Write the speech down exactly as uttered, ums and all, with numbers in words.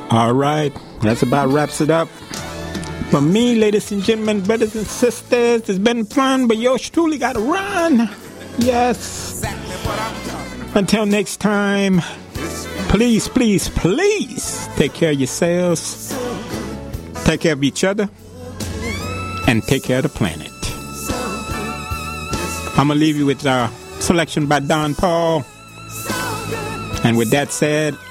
All right, that's about wraps it up. For me, ladies and gentlemen, brothers and sisters, it's been fun, but yours truly got to run. Yes. Until next time, please, please, please take care of yourselves, take care of each other, and take care of the planet. I'm going to leave you with a selection by Don Paul. And with that said,